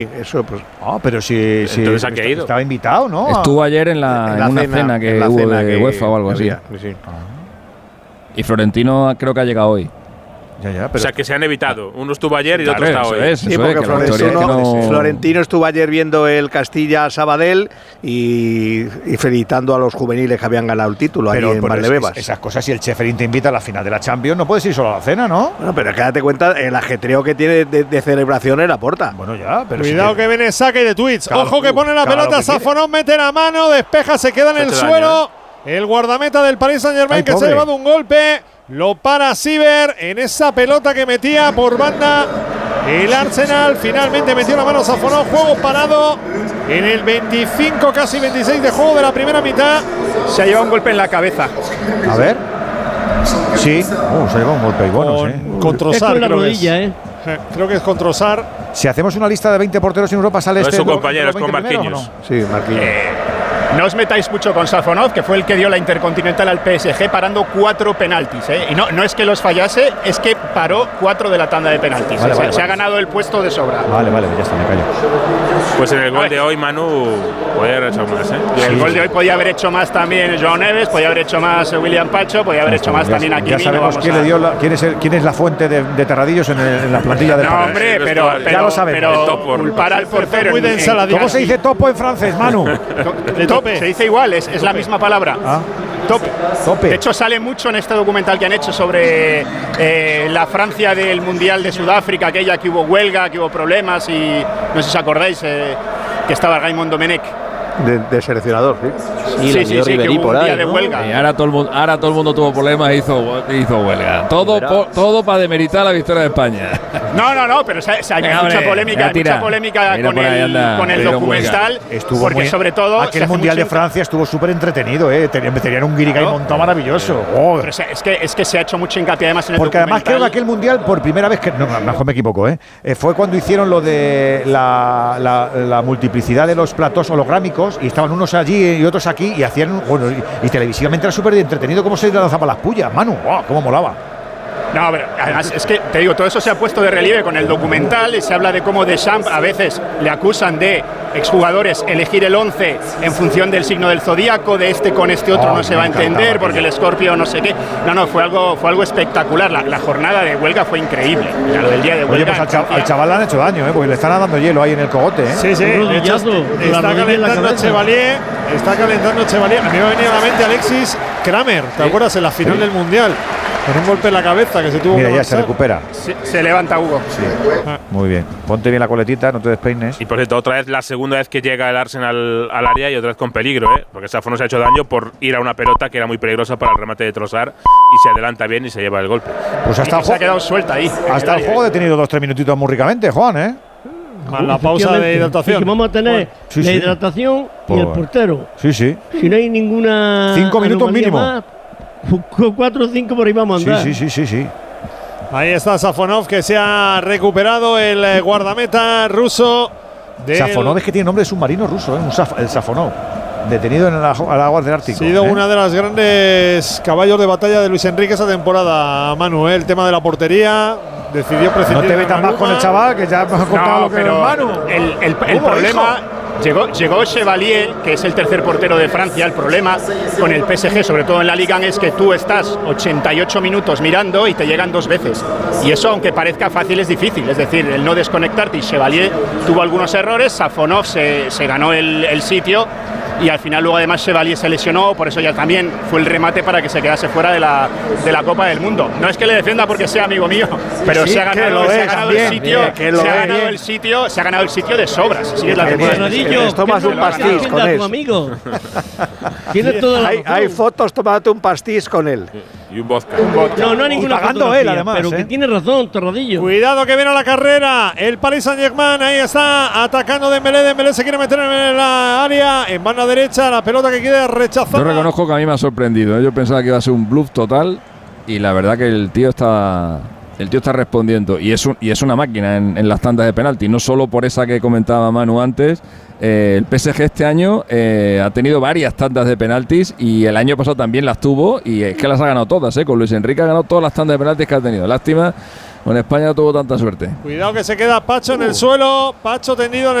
Eso, pues. Pero si entonces ¿a qué ha ido? Estaba invitado, ¿no? Estuvo ayer en una cena que hubo de UEFA o algo así. Sí. Y Florentino creo que ha llegado hoy. Ya, o sea, que se han evitado. Uno estuvo ayer y el otro está hoy. Sí, porque Florentino estuvo ayer viendo el Castilla-Sabadell y felicitando a los juveniles que habían ganado el título ahí en Valdebebas. Esas cosas, si el Sheffield te invita a la final de la Champions, no puedes ir solo a la cena, ¿no? Bueno, pero quédate cuenta el ajetreo que tiene de celebraciones la Porta. Bueno, ya, pero cuidado que viene saque de Twitch. Ojo que pone la pelota, Safonov mete la mano, despeja, se queda en el suelo. El guardameta del Paris Saint-Germain que se ha llevado un golpe. Lo para Siver en esa pelota que metía por banda el Arsenal. Finalmente metió la mano Safonov. Juego parado en el 25, casi 26 de juego de la primera mitad. Se ha llevado un golpe en la cabeza. A ver. Sí, se ha llevado un golpe. Bueno, con Trossard, es con la rodilla, creo que es con Trossard. Si hacemos una lista de 20 porteros en Europa, sale es su compañero, es con Marquinhos. ¿No? Sí, Marquinhos. No os metáis mucho con Safonov, que fue el que dio la Intercontinental al PSG parando 4 penaltis. Y no es que los fallase, es que paró 4 de la tanda de penaltis. Se ha ganado el puesto de sobra. Vale, ya está, me callo. Pues en el gol de hoy, Manu, podía haber hecho más. Y el gol de hoy podía haber hecho más también Joao Neves, podía haber hecho más William Pacho, podía haber hecho más también aquí. Ya sabemos quién es la fuente de Terradillos en la plantilla de No, hombre, pero ya lo sabemos. Pero culpar al portero. ¿Cómo se dice topo en francés, Manu? Se dice igual, es la misma palabra. Tope. De hecho, sale mucho en este documental que han hecho sobre la Francia del Mundial de Sudáfrica, aquella que hubo huelga, que hubo problemas y no sé si os acordáis que estaba Raymond Domenech. De seleccionador, sí, que hubo un día de huelga. Y ahora todo el mundo tuvo problemas e hizo huelga. Todo para demeritar la victoria de España. No, pero hay mucha polémica con el documental, porque sobre todo aquel Mundial de Francia estuvo súper entretenido, tenían un guirigay montado maravilloso. Pero es que se ha hecho mucho hincapié además en el porque documental. Además creo que aquel Mundial por primera vez mejor me equivoco, fue cuando hicieron lo de la multiplicidad de los platos holográmicos y estaban unos allí y otros aquí y hacían y televisivamente era súper entretenido cómo se lanzaban las pullas, Manu, cómo molaba. No, pero además es que, te digo, todo eso se ha puesto de relieve con el documental y se habla de cómo Deschamps a veces le acusan de exjugadores elegir el 11 en función del signo del zodíaco, de este con este otro no se va a entender porque el Escorpio no sé qué. No, fue algo espectacular. La jornada de huelga fue increíble. Lo del día de huelga. Oye, pues al chaval le han hecho daño, porque le están dando hielo ahí en el cogote. Sí, de hecho, está calentando Chevalier. A mí me ha venido a la mente Alexis Kramer, ¿te acuerdas? En la final del Mundial. Con un golpe en la cabeza que se tuvo que ya se recupera. Se levanta Hugo. Sí. Muy bien. Ponte bien la coletita, no te despeines. Y por cierto, otra vez la segunda vez que llega el Arsenal al área y otra vez con peligro, porque Safonov se ha hecho daño por ir a una pelota que era muy peligrosa para el remate de Trossard y se adelanta bien y se lleva el golpe. Pues hasta se ha quedado suelta ahí. Hasta el juego ha detenido 2-3 minutitos muy ricamente, Juan, Más la pausa de hidratación. Que vamos a tener la hidratación y el portero. Sí. Si no hay ninguna 5 minutos mínimo. Más, 4 o 5 por ahí vamos a andar. Sí. Ahí está Safonov, que se ha recuperado el guardameta ruso. Safonov es que tiene nombre de submarino ruso, el Safonov. Detenido en las aguas del Ártico. Ha sido una de las grandes caballos de batalla de Luis Enrique esa temporada, Manuel. El tema de la portería. Decidió prescindir. No te metas más con el chaval, que ya hemos contado lo que es Manu. El problema. Llegó Chevalier, que es el tercer portero de Francia. El problema con el PSG, sobre todo en la Liga, es que tú estás 88 minutos mirando y te llegan 2 veces. Y eso, aunque parezca fácil, es difícil. Es decir, el no desconectarte. Y Chevalier tuvo algunos errores. Safonov se ganó el sitio. Y al final luego además Chevalier se lesionó, por eso ya también fue el remate para que se quedase fuera de la Copa del Mundo. No es que le defienda porque sea amigo mío, pero se ha ganado el sitio de sobras. Así es la tomas un pastiz con él. Hay fotos tomándote un pastiz con él. Y un vodka. No hay ninguna foto él, además, pero que tiene razón, Torradillo. Cuidado que viene a la carrera. El Paris Saint-Germain ahí está atacando Dembélé. Dembélé se quiere meter en la área, en banda derecha, la pelota que quiere rechazar. Yo reconozco que a mí me ha sorprendido. Yo pensaba que iba a ser un bluff total y la verdad que el tío está El tío está respondiendo y es una máquina en las tandas de penalti, no solo por esa que comentaba Manu antes. El PSG este año ha tenido varias tandas de penaltis y el año pasado también las tuvo y es que las ha ganado todas. Con Luis Enrique ha ganado todas las tandas de penaltis que ha tenido. Lástima, con España no tuvo tanta suerte. Cuidado que se queda Pacho en el suelo, Pacho tendido en el